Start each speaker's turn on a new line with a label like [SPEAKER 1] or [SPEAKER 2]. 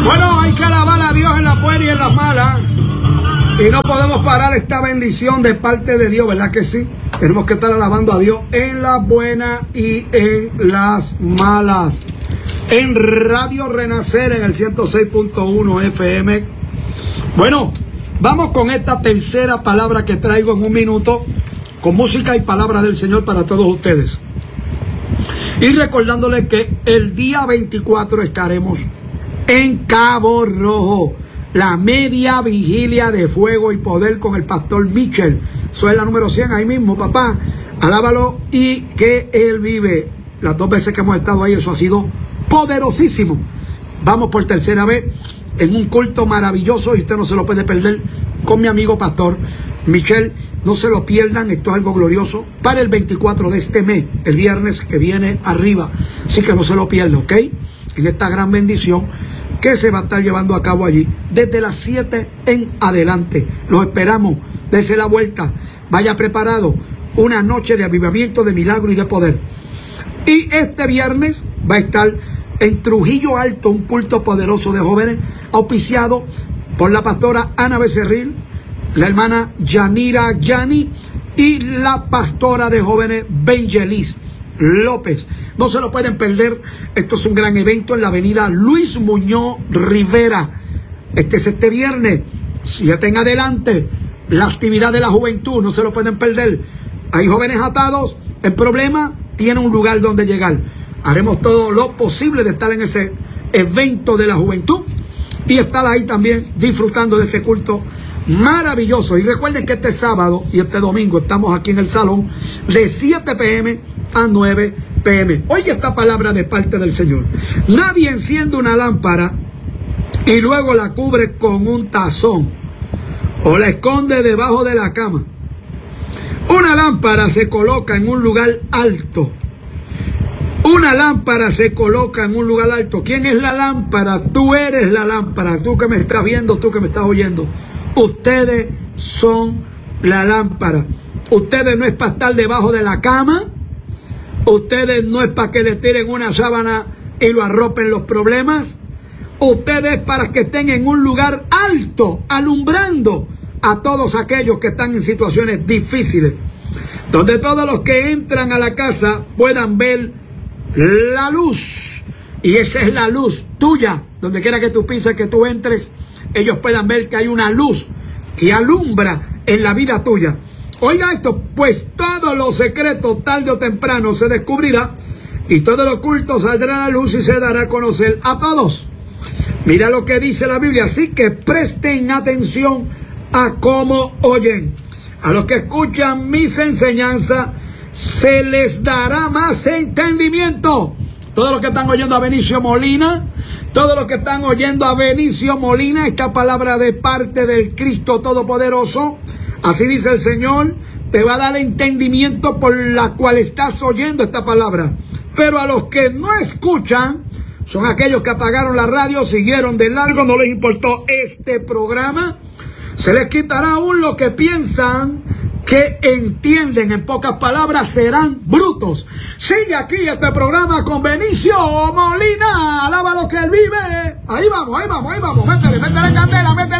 [SPEAKER 1] Bueno, hay que alabar a Dios en las buenas y en las malas. Y no podemos parar esta bendición de parte de Dios, ¿verdad que sí? Tenemos que estar alabando a Dios en las buenas y en las malas. En Radio Renacer, en el 106.1 FM. Bueno, vamos con esta tercera palabra que traigo en un minuto, con música y palabra del Señor para todos ustedes. Y recordándoles que el día 24 estaremos en Cabo Rojo, la media vigilia de fuego y poder con el pastor Michel. Eso es la número 100, ahí mismo, papá. Alábalo y que Él vive. Las 2 veces que hemos estado ahí, eso ha sido poderosísimo. Vamos por tercera vez en un culto maravilloso y usted no se lo puede perder con mi amigo pastor Michel. No se lo pierdan, esto es algo glorioso para el 24 de este mes, el viernes que viene arriba. Así que no se lo pierda, ¿ok? En esta gran bendición que se va a estar llevando a cabo allí desde las 7 en adelante. Los esperamos, dése la vuelta, vaya preparado, una noche de avivamiento, de milagro y de poder. Y este viernes va a estar en Trujillo Alto un culto poderoso de jóvenes, auspiciado por la pastora Ana Becerril, la hermana Yanira Yani y la pastora de jóvenes Benjelis López. No se lo pueden perder. Esto es un gran evento en la avenida Luis Muñoz Rivera. Este viernes, 7 en adelante, la actividad de la juventud, no se lo pueden perder. Hay jóvenes atados en problemas, tienen un lugar donde llegar. Haremos todo lo posible de estar en ese evento de la juventud y estar ahí también disfrutando de este culto maravilloso. Y recuerden que este sábado y este domingo estamos aquí en el salón de 7 p.m. a 9 p.m. Oye esta palabra de parte del Señor. Nadie enciende una lámpara y luego la cubre con un tazón o la esconde debajo de la cama. Una lámpara se coloca en un lugar alto. Una lámpara se coloca en un lugar alto. ¿Quién es la lámpara? Tú eres la lámpara. Tú que me estás viendo, tú que me estás oyendo. Ustedes son la lámpara. Ustedes no es para estar debajo de la cama. Ustedes no es para que les tiren una sábana y lo arropen los problemas. Ustedes para que estén en un lugar alto, alumbrando a todos aquellos que están en situaciones difíciles. Donde todos los que entran a la casa puedan ver la luz. Y esa es la luz tuya. Donde quiera que tú pises, que tú entres, ellos puedan ver que hay una luz que alumbra en la vida tuya. Oiga esto, pues todos los secretos tarde o temprano se descubrirá y todo lo oculto saldrá a la luz y se dará a conocer a todos. Mira lo que dice la Biblia, así que presten atención a cómo oyen. A los que escuchan mis enseñanzas se les dará más entendimiento. Todos los que están oyendo a Benicio Molina, todos los que están oyendo a Benicio Molina, esta palabra de parte del Cristo Todopoderoso, así dice el Señor, te va a dar entendimiento por la cual estás oyendo esta palabra. Pero a los que no escuchan, son aquellos que apagaron la radio, siguieron de largo, no les importó este programa, se les quitará aún lo que piensan que entienden. En pocas palabras, serán brutos. Sigue aquí este programa con Benicio Molina. Alaba lo que él vive. Ahí vamos, métele candela, métele.